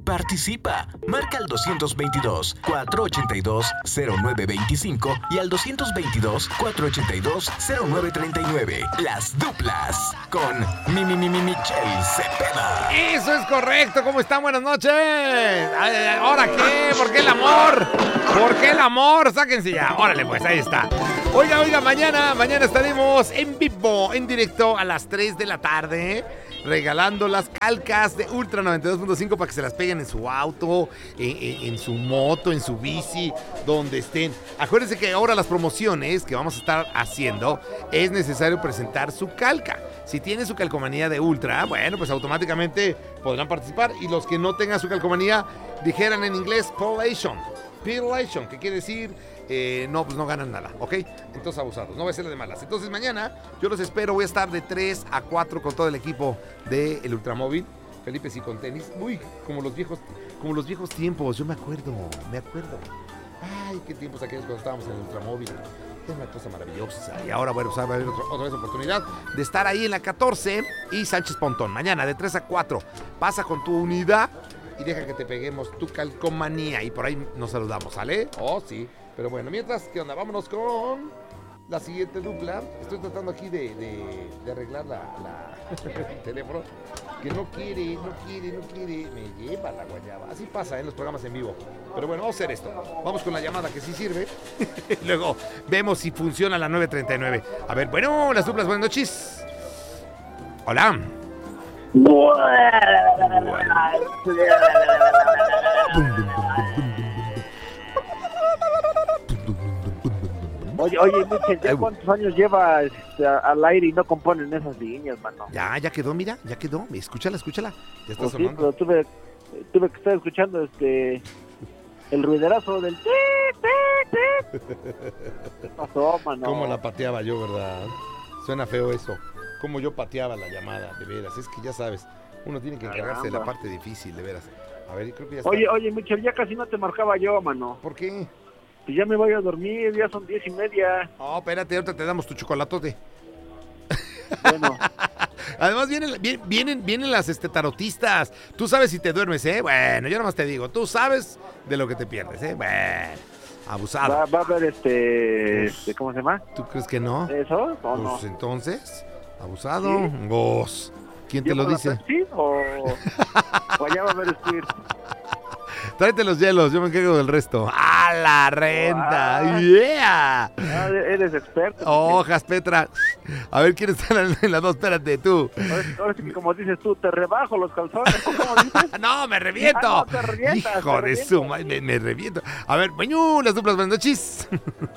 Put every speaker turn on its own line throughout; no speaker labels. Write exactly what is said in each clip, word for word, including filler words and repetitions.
Participa. Marca al dos veintidós, cuatrocientos ochenta y dos, cero nueve veinticinco y al dos veintidós, cuatrocientos ochenta y dos, cero nueve treinta y nueve. Las duplas con mi, mi, mi, mi Michelle Cepeda.
Eso es correcto. ¿Cómo están? Buenas noches. Ay, ¿ahora qué? ¿Por qué el amor? ¿Por qué el amor? Sáquense ya. Órale, pues ahí está. Oiga, oiga, mañana, mañana estaremos en vivo, en directo a las tres de la tarde, regalando las calcas de Ultra noventa y dos punto cinco para que se las peguen en su auto, en, en, en su moto, en su bici, donde estén. Acuérdense que ahora las promociones que vamos a estar haciendo es necesario presentar su calca. Si tiene su calcomanía de Ultra, bueno, pues automáticamente podrán participar. Y los que no tengan su calcomanía, dijeran en inglés Pelation. Pelation, que quiere decir... Eh, no, pues no ganan nada, ¿ok? Entonces abusados, no voy a hacerle de malas. Entonces mañana yo los espero, voy a estar de tres a cuatro con todo el equipo del Ultramóvil. Felipe sí con tenis. Uy, como los viejos, como los viejos tiempos, yo me acuerdo, me acuerdo. Ay, qué tiempos aquellos cuando estábamos en el Ultramóvil. Es una cosa maravillosa. Y ahora, bueno, pues va a haber otra, otra vez oportunidad de estar ahí en la catorce y Sánchez Pontón. Mañana de tres a cuatro. Pasa con tu unidad y deja que te peguemos tu calcomanía. Y por ahí nos saludamos, ¿sale? Oh, sí. Pero bueno, mientras, ¿qué onda? Vámonos con la siguiente dupla. Estoy tratando aquí de, de, de arreglar la, la el teléfono. Que no quiere, no quiere, no quiere. Me lleva la guayaba. Así pasa en los programas en vivo. Pero bueno, vamos a hacer esto. Vamos con la llamada que sí sirve. Luego vemos si funciona la nueve treinta y nueve. A ver, bueno, las duplas, buenas noches. Hola. Bueno.
Oye, oye, Michel, ¿ya cuántos años lleva este, al aire y no componen esas líneas, mano?
Ya, ya quedó, mira, ya quedó. Escúchala, escúchala. Ya está
pues
sonando.
Sí, pero tuve, tuve que estar escuchando este el ruiderazo del ti, ti, ti. ¿Qué pasó, mano?
¿Cómo la pateaba yo, verdad? Suena feo eso. Cómo yo pateaba la llamada, de veras. Es que ya sabes, uno tiene que encargarse de la parte difícil, de veras. A ver, creo que ya está.
Oye, oye, Michel, ya casi no te marcaba yo, mano.
¿Por qué?
Pues ya me voy a dormir, ya son diez y media.
No, espérate, ahorita te damos tu chocolatote.
Bueno.
Además vienen, vienen, vienen las este, tarotistas. Tú sabes si te duermes, ¿eh? Bueno, yo nomás te digo, tú sabes de lo que te pierdes, ¿eh? Bueno, abusado.
Va, va a haber este, pues, este, ¿cómo se llama?
¿Tú crees que no?
¿Eso o
pues
no?
Entonces, abusado. ¿Sí? Vos. ¿Quién te lo dice?
¿Sí? ¿O, o allá va a haber Squirt?
Tráete los hielos, yo me encargo del resto. ¡Ah, la renta! Ah, ¡Yeah!
Ah, eres experto.
Hojas, Petra. A ver, ¿quién está en la dos? Espérate, tú.
Ahora sí que como dices tú, te rebajo los calzones. ¿Cómo dices?
¡No, me reviento!
Ah, no, te revientas,
¡Hijo
te
de su madre! Me, me reviento. A ver, bueno, las duplas, buenas noches.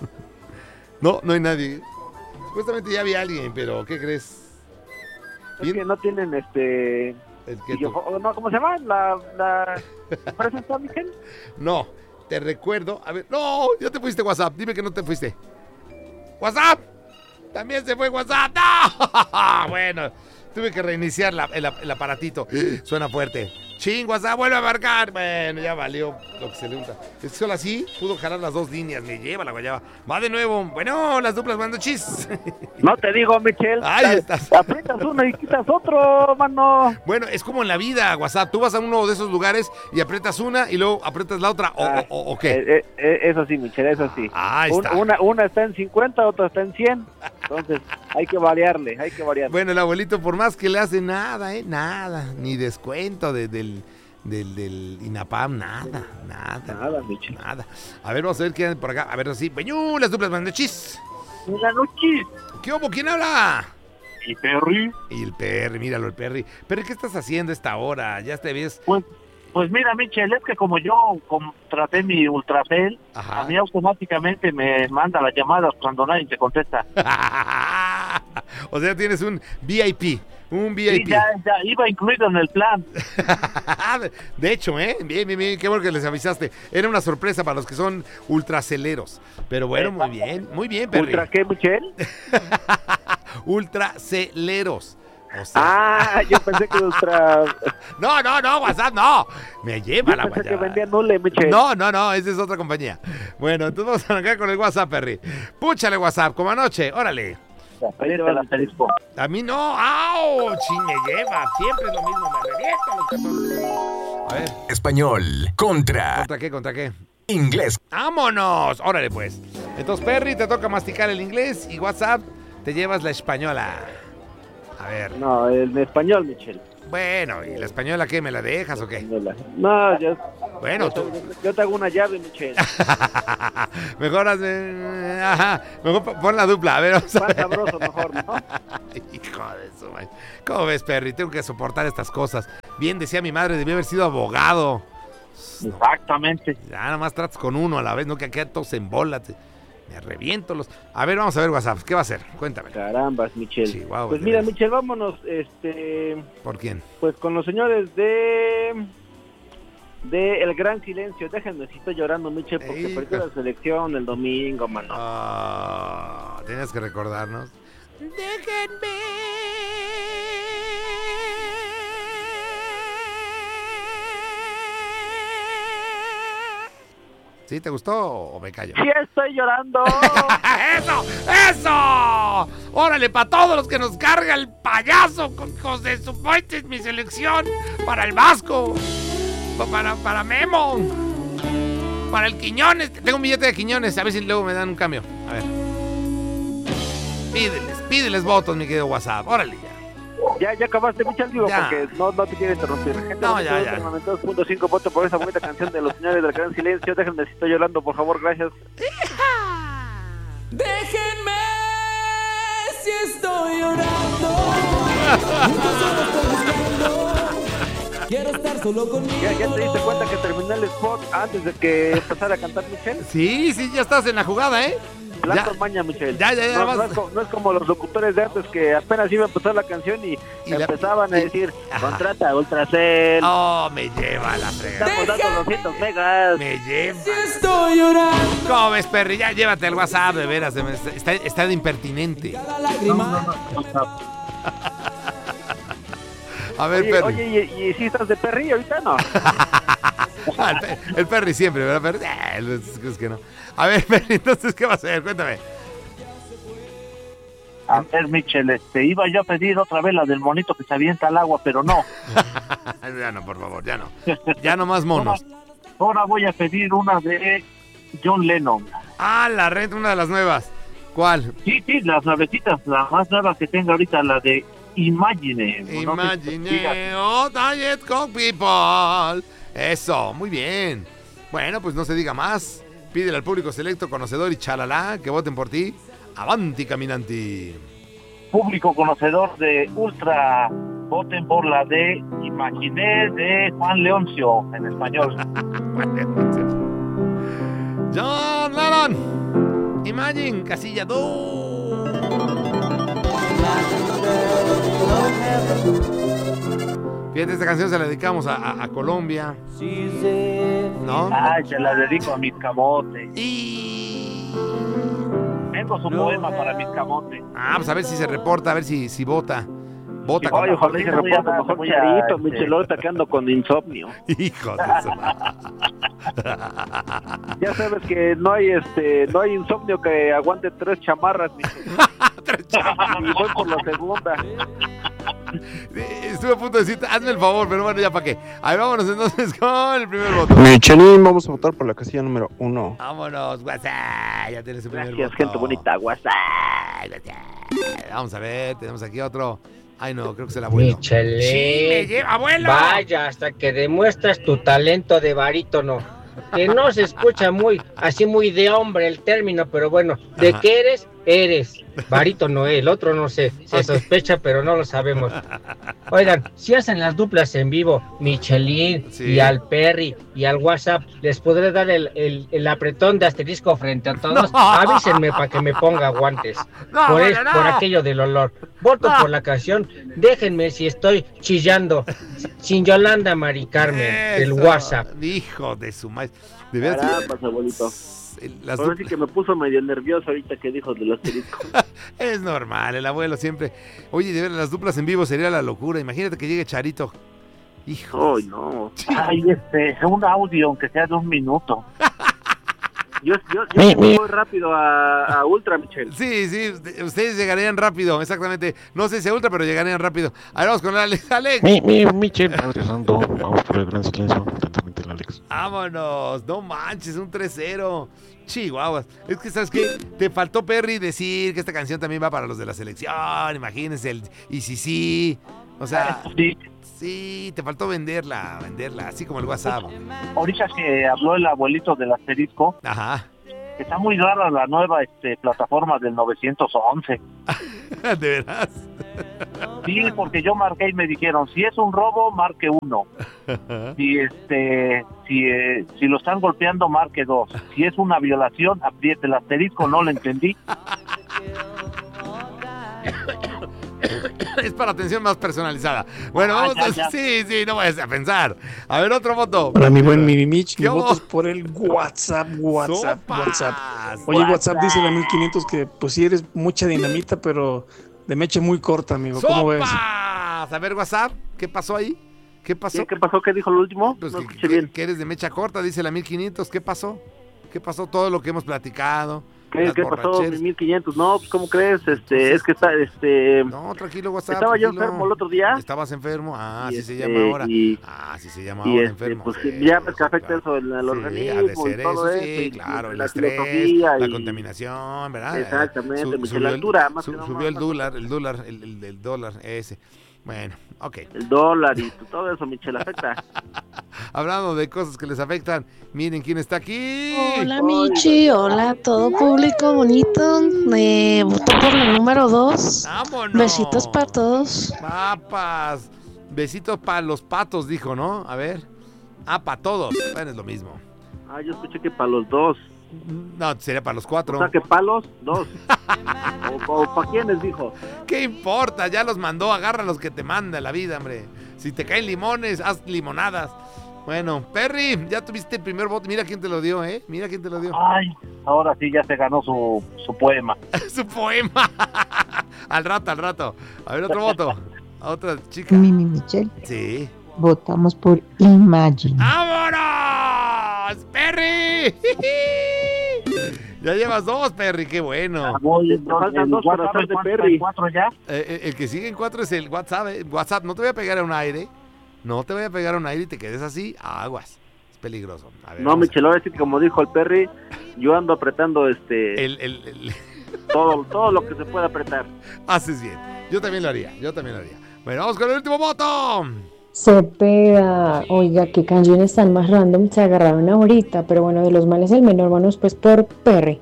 No, no hay nadie. Supuestamente ya había alguien, pero ¿qué crees?
Es que no tienen este...
El que
yo, no, ¿cómo se llama? La... la... ¿Presentó, Michel?
No, te recuerdo. A ver, no, ya te fuiste WhatsApp. Dime que no te fuiste. ¡WhatsApp! También se fue WhatsApp. ¡No! Bueno, tuve que reiniciar la, el, el aparatito. Suena fuerte. Ching, WhatsApp, vuelve a marcar. Bueno, ya valió lo que se le unta. Es que solo así pudo jalar las dos líneas. Me lleva la guayaba. Va de nuevo. Bueno, las duplas, mando chis.
No te digo, Michel.
Ahí estás.
Aprietas uno y quitas otro, mano.
Bueno, es como en la vida, WhatsApp. Tú vas a uno de esos lugares y aprietas una y luego aprietas la otra. ¿O, ah, o, o qué?
Eh, eh, eso sí, Michel, eso sí.
Ah, ahí está.
Una, una está en cincuenta, otra está en cien. Entonces, hay que variarle, hay que variarle.
Bueno, el abuelito, por más que le hace nada, ¿eh? Nada. Ni descuento de, del... Del, del INAPAM, nada, nada.
Nada, Michel.
Nada. A ver, vamos a ver quién por acá. A ver, así. Beñú, las duplas, buenas noches.
Buenas noches.
¿Qué hubo? ¿Quién habla?
El Perry.
Y el Perry, míralo, el Perry. Perry, ¿qué estás haciendo a esta hora? Ya te ves.
Pues, pues mira, Michel, es que como yo contraté mi Ultracel, a mí automáticamente me manda las llamadas cuando nadie te contesta.
O sea, tienes un V I P. Un V I P.
Sí, ya, ya iba incluido en el plan.
De hecho, ¿eh? Bien, bien, bien. Qué bueno que les avisaste. Era una sorpresa para los que son ultraceleros. Pero bueno, muy bien. Muy bien, Perry.
¿Ultra qué, Michel?
Ultraceleros.
O sea... Ah, yo pensé que ultra...
No, no, no, WhatsApp, no. Me lleva
yo
la
pensé
guayaba.
que vendía Nule, Michel.
No, no, no, esa es otra compañía. Bueno, entonces vamos a arrancar con el WhatsApp, Perry. Púchale WhatsApp, como anoche, órale. A mí no, ¡au! Sí, me lleva, siempre es lo mismo, me reviento los calzones. A ver.
Español contra...
¿Contra qué? ¿Contra qué?
Inglés.
¡Vámonos! Órale, pues. Entonces, Perry, te toca masticar el inglés y WhatsApp, te llevas la española. A ver.
No, en español, Michelle.
Bueno, ¿y la española qué? ¿Me la dejas o qué?
No, yo...
Bueno,
yo,
tú...
te, yo te hago una llave, Michelle.
Mejor hazme... Ajá, mejor pon la dupla. A ver, vamos a
Más
ver.
sabroso mejor, ¿no?
Hijo de su madre. ¿Cómo ves, Perry? Tengo que soportar estas cosas. Bien decía mi madre, debía haber sido abogado.
Exactamente.
Ya nada más tratas con uno a la vez, no que aquí todos se embolan. Me reviento los... A ver, vamos a ver WhatsApp. ¿Qué va a hacer? Cuéntame.
Carambas, Michelle.
Chihuahua,
pues
de
mira,
veras.
Michelle, vámonos, este...
¿Por quién?
Pues con los señores de... De El Gran Silencio. Déjenme si estoy llorando, Michelle, porque
Hijo.
perdió la selección el domingo, mano.
Ah, tenías que recordarnos. Déjenme. ¿Sí te gustó o me callo?
¡Sí estoy llorando!
¡Eso! ¡Eso! ¡Órale, para todos los que nos carga el payaso con hijos de su poite es mi selección! ¡Para el Vasco! ¡Para, para Memo! ¡Para el Quiñones! Tengo un billete de Quiñones, a ver si luego me dan un cambio. A ver. Pídeles, pídeles votos, mi querido WhatsApp. ¡Órale ya!
Ya, ya acabaste, Michelle, digo,
Ya.
porque no, no te quiero interrumpir. Gente,
No, ya, ya.
noventa y dos punto cinco votos por esa bonita canción de los señores del Gran Silencio. Déjenme si estoy llorando, por favor, gracias.
Déjenme si estoy llorando. Nunca solo estoy buscando. Quiero estar solo conmigo.
¿Ya, ya te diste cuenta que terminé el spot antes de que empezara a cantar Michelle?
Sí, sí, ya estás en la jugada, ¿eh?
Plan
Ya.
con maña, Michelle.
Ya, ya, ya,
No,
vas.
no, es como, no es como los locutores de antes que apenas iba a empezar la canción y,
Y la-
empezaban a
y-
decir,
Ajá.
contrata Ultracell,
Oh, me lleva la fregada.
estamos dando doscientos megas.
Me lleva.
Si estoy llorando.
¿Cómo ves, Perry? Ya llévate el WhatsApp, de veras. de- Está, está de impertinente.
Cada lágrima.
A ver,
Oye,
Perry.
oye, ¿y, y si estás de perri ahorita no?
Ah, el, Pe- el Perry siempre, ¿verdad, Perry? Eh, es- es que no. A ver, Perry, entonces, ¿qué va a hacer? Cuéntame.
A ver, Michel, este, iba yo a pedir otra vez la del monito que se avienta al agua, pero no.
Ya no, por favor, ya no. Ya no más monos.
Ahora voy a pedir una de John Lennon.
Ah, la red, una de las nuevas. ¿Cuál?
Sí, sí, las nuevecitas, la más nueva que tengo ahorita, la de Imagine. No sé si diga.
Imagine all diet con people. Eso, muy bien. Bueno, pues no se diga más. Pídele al público selecto, conocedor y chalala que voten por ti. Avanti, caminanti.
Público conocedor de Ultra, voten por la de Imagine de Juan Leoncio, en español.
John Lennon. Imagine, casilla dos. Fíjate, esta canción se la dedicamos a, a, a Colombia, ¿no?
Ay, se la dedico a mis camotes.
Y...
Tengo su poema para mis camotes.
Ah, pues a ver si se reporta, a ver si, si vota. Vota
Sí,
con...
Oye, ojalá y se
Voy a
reporta
dar,
mejor
voy a,
Charito,
este-
Michelle, ahorita que ando con insomnio.
Hijo de su madre.
Ya sabes que no hay este, no hay insomnio que aguante tres chamarras, Michelle.
Tres chamarras.
Y voy por la segunda.
Estuve a punto de decirte, hazme el favor, pero bueno, ya para qué. Ahí vámonos entonces con el primer voto.
Michelin, vamos a votar por la casilla número uno.
Vámonos, WhatsApp. Ya tienes el primer
Gracias,
voto.
gente bonita, WhatsApp.
Ay, WhatsApp. Vamos a ver, tenemos aquí otro. Ay, no, creo que es el abuelo.
Michelin.
Sí, me lleva, abuelo.
Vaya, hasta que demuestras tu talento de barítono. Que no se escucha muy, así muy de hombre el término, pero bueno, ¿de
Ajá.
qué eres? Eres barítono, el otro no sé, se sospecha, pero no lo sabemos. Oigan, si hacen las duplas en vivo, Michelin
Sí.
y al Perry y al WhatsApp, les podré dar el, el, el apretón de asterisco frente a todos.
No.
Avísenme para que me ponga guantes.
No,
por,
abuelo,
es-
no.
por aquello del olor. Voto
No.
por la canción. Déjenme si estoy chillando. Sin Yolanda Mari Carmen, del
Eso,
WhatsApp.
Hijo de su madre. De veras.
Caramba, abuelito.
Las
Ahora sí
duplas-
que me puso medio nervioso ahorita que dijo del asterisco.
Es normal, el abuelo siempre. Oye, de ver las duplas en vivo sería la locura. Imagínate que llegue Charito. Hijo.
Ay, no.
Ay, este, un audio, aunque sea de un minuto.
Yo, yo, yo
Mi, mi.
voy rápido a, a Ultra, Michelle.
Sí, sí, ustedes llegarían rápido, exactamente. No sé si a Ultra, pero llegarían rápido. A ver, vamos con Alex. Alex.
Mi, mi, Michel, Padre Santo, vamos por el gran silencio, atentamente el Alex.
Vámonos, no manches, un tres cero. Chihuahuas. Es que, ¿sabes qué? Te faltó, Perry, decir que esta canción también va para los de la selección. Imagínense el y sí, sí. O sea,
Sí.
sí, te faltó venderla, venderla, así como el WhatsApp.
Ahorita que habló el abuelito del asterisco,
Ajá.
está muy rara la nueva este, plataforma del novecientos once.
¿De veras?
Sí, porque yo marqué y me dijeron, si es un robo, marque uno. Si este, si, eh, si lo están golpeando, marque dos. Si es una violación, apriete el asterisco, no lo entendí.
Es para atención más personalizada. Bueno,
Ah,
vamos
ya,
a...
ya.
Sí, sí, no vayas a pensar. A ver, otro voto.
Para mi buen Mirimich, mi
¿Qué
voto
hubo?
es por el WhatsApp, WhatsApp,
Sopas.
WhatsApp. Oye, WhatsApp dice la mil quinientos que pues sí eres mucha dinamita, pero de mecha muy corta, amigo. ¿Cómo ves?
¡Sopas! A ver, WhatsApp, ¿qué pasó ahí? ¿Qué pasó?
¿Qué, ¿Qué pasó? ¿Qué dijo el último?
Pues
no
que,
escuché
que-
bien.
que eres de mecha corta, dice la mil quinientos. ¿Qué pasó? ¿Qué pasó? Todo lo que hemos platicado.
¿Qué,
las
¿qué pasó?
borracheras.
mil quinientos. No, pues, ¿cómo crees? Este, es que está, este...
No, tranquilo, WhatsApp.
Estaba yo
tranquilo.
enfermo el otro día.
Estabas enfermo. Ah,
Y
así se
este,
llama ahora.
y-
Ah, así se llama
Y
ahora,
este,
enfermo.
pues
Sí,
ya ves que
claro,
afecta
claro.
eso en el
Sí,
organismo
ha de
y
ser
todo
eso,
eso.
sí,
y-
claro,
y
el
la
estrés,
filosofía
la
y-
contaminación, ¿verdad?
Exactamente,
Su-
Michel,
subió
la
el-
altura, más
su-
que nada,
subió el
más-
dólar, el dólar, el, el, el dólar ese. Bueno, ok.
El dólar y todo eso, Michelle, afecta.
Hablando de cosas que les afectan, miren quién está aquí.
Hola Michi, hola a todo público bonito. Eh, voto por la número dos.
¡Vámonos!
Besitos para todos.
Papas. Besitos para los patos, dijo, ¿no? A ver. Ah, para todos. Bueno, es lo mismo.
Ah, yo escuché que para los dos.
No, sería para los cuatro.
O sea, que palos, dos. o, o para quiénes, dijo.
¿Qué importa? Ya los mandó. Agarra los que te manda la vida, hombre. Si te caen limones, haz limonadas. Bueno, Perry, ya tuviste el primer voto. Mira quién te lo dio, ¿eh? Mira quién te lo dio.
Ay, ahora sí ya se ganó su, su poema.
Su poema. Al rato, al rato. A ver, otro voto. A otra chica.
Mimi Michelle,
Sí.
votamos por Imagine.
¡Vámonos! ¡Perry! Ya llevas dos, Perry, qué bueno.
Voy,
Te faltan
el
dos para
WhatsApp
estar de
en cuatro-
Perry.
en cuatro ya.
Eh, eh, el que sigue en cuatro es el WhatsApp. eh. WhatsApp, no te voy a pegar a un aire. No te voy a pegar a un aire y te quedes así. Aguas. Es peligroso. A ver,
No,
vamos a-
Michelle, ahora sí que como dijo el Perry, yo ando apretando este
El, el, el-
todo, todo lo que se pueda apretar.
Haces bien. Yo también lo haría. Yo también lo haría. Bueno, vamos con el último voto.
Cepeda, oiga, qué canciones tan más random se agarraron ahorita, pero bueno, de los males el menor, vamos pues por Perry.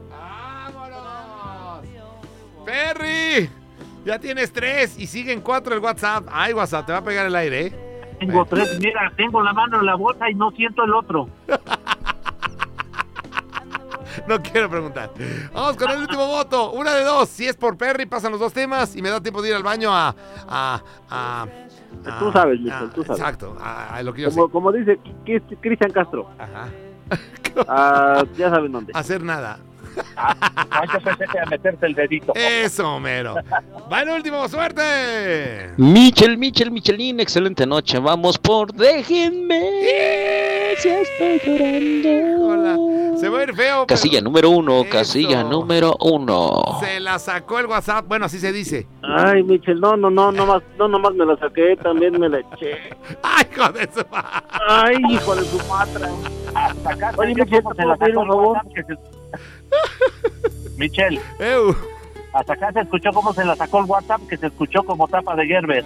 Perry, ya tienes tres y siguen cuatro el WhatsApp. Ay, WhatsApp, te va a pegar el aire, ¿eh?
Tengo tres, mira, tengo la mano en la bolsa y no siento el otro.
No quiero preguntar. Vamos con el último voto. Una de dos. Si es por Perry, pasan los dos temas y me da tiempo de ir al baño a... a, a, a
Tú sabes, Michelle,
a-
tú sabes.
Exacto, a, a lo que yo
Como,
sé.
como dice K- Cristian Castro.
Ajá.
Ah, ya saben dónde.
Hacer nada.
Ay, yo pensé que a meterte el dedito.
Eso, mero. Va el último, suerte.
Michel, Michel, Michelin, excelente noche. Vamos por déjenme.
Si estoy llorando.
Hola. Se va a ir feo. pero
Casilla número uno,
Eso.
casilla número uno.
Se la sacó el WhatsApp. Bueno, así se dice.
Ay, Michelle, no, no, no, no más, no nomás me la saqué, también me la eché.
Ay, hijo de su madre.
Ay, hijo de su madre.
Hasta acá
Oye,
yo
Michelle,
como
¿te
se la
puedo pedir
sacó
un
el
favor?
WhatsApp que se- Michelle,
Eu.
hasta acá se escuchó cómo se la sacó el WhatsApp, que se escuchó como tapa de Gerber.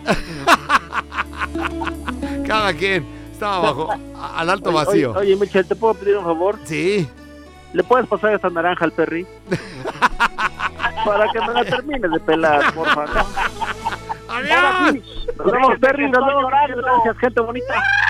Cada quien estaba abajo, a- al alto
Oye,
vacío.
Oye, oye, Michelle, ¿te puedo pedir un favor?
Sí.
¿Le puedes pasar esta naranja al Perry? Para que me la termine de pelar, por favor.
¡Adiós!
Nos vemos, Perry, nos vemos. Gracias, gente bonita.